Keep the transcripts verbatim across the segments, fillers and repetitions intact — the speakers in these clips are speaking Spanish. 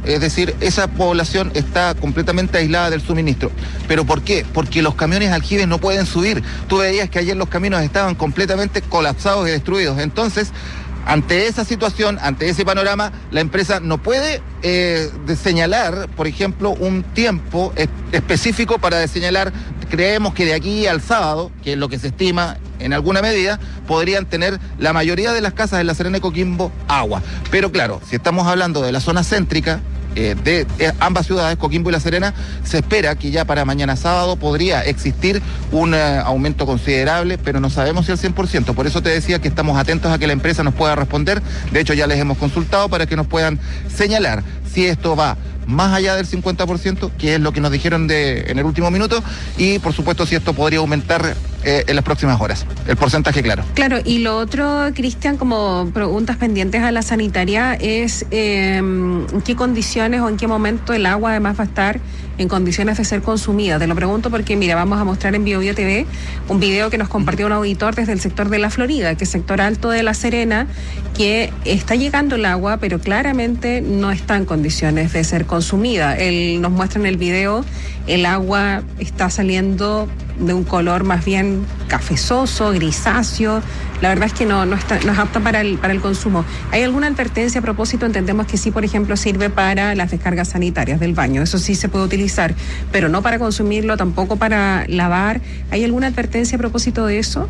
es decir, esa población está completamente aislada del suministro. ¿Pero por qué? Porque los camiones aljibes no pueden subir. Tú veías que ayer los caminos estaban completamente colapsados y destruidos. Entonces, ante esa situación, ante ese panorama, la empresa no puede eh, señalar, por ejemplo, un tiempo es- específico para señalar. Creemos que de aquí al sábado, que es lo que se estima en alguna medida, podrían tener la mayoría de las casas de La Serena y Coquimbo agua. Pero claro, si estamos hablando de la zona céntrica, Eh, de eh, ambas ciudades, Coquimbo y La Serena, se espera que ya para mañana sábado podría existir un eh, aumento considerable, pero no sabemos si al cien por ciento. Por eso te decía que estamos atentos a que la empresa nos pueda responder. De hecho, ya les hemos consultado para que nos puedan señalar si esto va más allá del cincuenta por ciento, que es lo que nos dijeron de, en el último minuto, y por supuesto si esto podría aumentar eh, en las próximas horas. El porcentaje, claro. Claro, y lo otro, Cristian, como preguntas pendientes a la sanitaria, es eh, en qué condiciones o en qué momento el agua además va a estar en condiciones de ser consumida. Te lo pregunto porque, mira, vamos a mostrar en BioBio T V un video que nos compartió un auditor desde el sector de La Florida, que es sector alto de La Serena, que está llegando el agua, pero claramente no está en condiciones de ser consumida. Él nos muestra en el video, el agua está saliendo de un color más bien cafezoso, grisáceo. La verdad es que no, no, está, no es apta para el, para el consumo. ¿Hay alguna advertencia a propósito? Entendemos que sí, por ejemplo, sirve para las descargas sanitarias del baño. Eso sí se puede utilizar, pero no para consumirlo, tampoco para lavar. ¿Hay alguna advertencia a propósito de eso?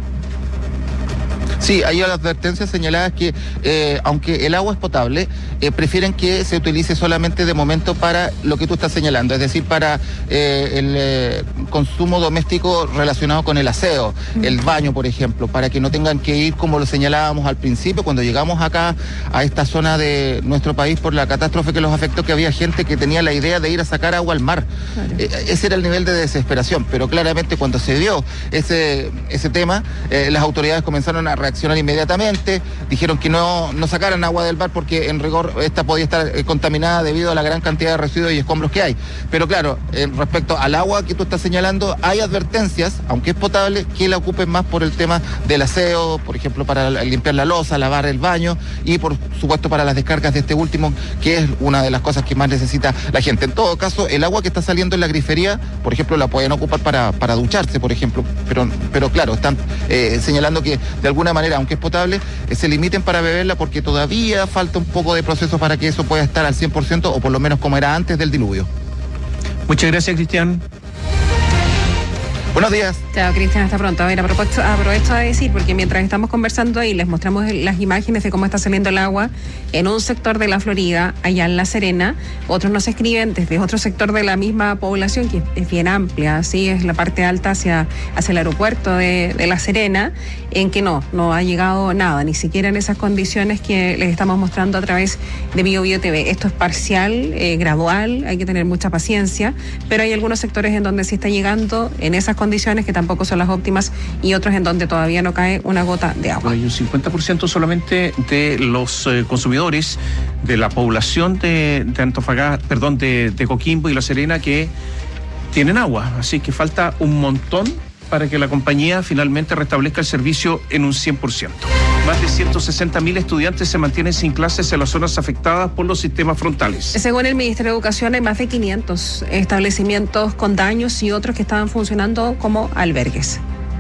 Sí, hay advertencias señaladas que, eh, aunque el agua es potable, eh, prefieren que se utilice solamente de momento para lo que tú estás señalando, es decir, para eh, el eh, consumo doméstico relacionado con el aseo, mm. el baño, por ejemplo, para que no tengan que ir, como lo señalábamos al principio, cuando llegamos acá a esta zona de nuestro país por la catástrofe que los afectó, que había gente que tenía la idea de ir a sacar agua al mar. Claro. Eh, ese era el nivel de desesperación, pero claramente cuando se dio ese, ese tema, eh, las autoridades comenzaron a reaccionar inmediatamente, dijeron que no, no sacaran agua del mar porque en rigor esta podía estar eh, contaminada debido a la gran cantidad de residuos y escombros que hay. Pero claro, eh, respecto al agua que tú estás señalando, hay advertencias, aunque es potable, que la ocupen más por el tema del aseo, por ejemplo, para limpiar la loza, lavar el baño y por supuesto para las descargas de este último, que es una de las cosas que más necesita la gente. En todo caso, el agua que está saliendo en la grifería, por ejemplo, la pueden ocupar para, para ducharse, por ejemplo, pero, pero claro, están eh, señalando que de alguna manera, aunque es potable, eh, se limiten para beberla porque todavía falta un poco de proceso para que eso pueda estar al cien por ciento o por lo menos como era antes del diluvio. Muchas gracias, Cristian. Buenos días. Chao, Cristian, hasta pronto. A ver, aprovecho, aprovecho a decir, porque mientras estamos conversando ahí, les mostramos las imágenes de cómo está saliendo el agua en un sector de La Florida, allá en La Serena. Otros nos escriben desde otro sector de la misma población, que es bien amplia, ¿sí? Es la parte alta hacia, hacia el aeropuerto de, de La Serena, en que no, no ha llegado nada, ni siquiera en esas condiciones que les estamos mostrando a través de BioBio T V. Esto es parcial, eh, gradual, hay que tener mucha paciencia, pero hay algunos sectores en donde sí está llegando en esas condiciones que tampoco son las óptimas y otros en donde todavía no cae una gota de agua. Hay un cincuenta por ciento solamente de los eh, consumidores de la población de, de Antofagasta, perdón, de, de Coquimbo y La Serena que tienen agua, así que falta un montón para que la compañía finalmente restablezca el servicio en un cien por ciento. Más de ciento sesenta mil estudiantes se mantienen sin clases en las zonas afectadas por los sistemas frontales. Según el Ministerio de Educación, hay más de quinientos establecimientos con daños y otros que estaban funcionando como albergues.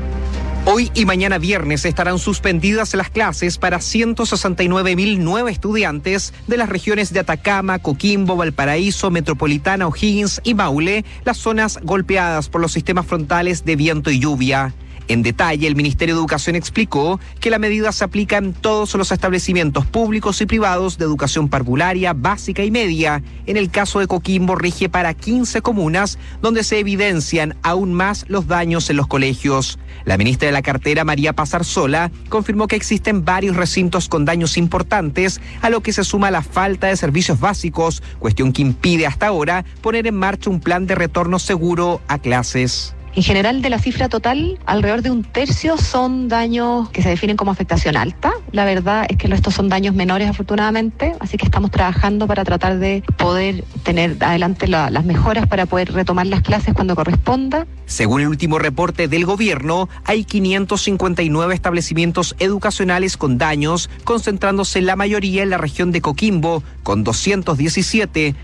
Hoy y mañana viernes estarán suspendidas las clases para ciento sesenta y nueve mil nueve estudiantes de las regiones de Atacama, Coquimbo, Valparaíso, Metropolitana, O'Higgins y Maule, las zonas golpeadas por los sistemas frontales de viento y lluvia. En detalle, el Ministerio de Educación explicó que la medida se aplica en todos los establecimientos públicos y privados de educación parvularia, básica y media. En el caso de Coquimbo, rige para quince comunas, donde se evidencian aún más los daños en los colegios. La ministra de la cartera, María Pazarsola, confirmó que existen varios recintos con daños importantes, a lo que se suma la falta de servicios básicos, cuestión que impide hasta ahora poner en marcha un plan de retorno seguro a clases. En general, de la cifra total, alrededor de un tercio son daños que se definen como afectación alta. La verdad es que estos son daños menores, afortunadamente, así que estamos trabajando para tratar de poder tener adelante la, las mejoras para poder retomar las clases cuando corresponda. Según el último reporte del gobierno, hay quinientos cincuenta y nueve establecimientos educacionales con daños, concentrándose la mayoría en la región de Coquimbo, con doscientos diecisiete,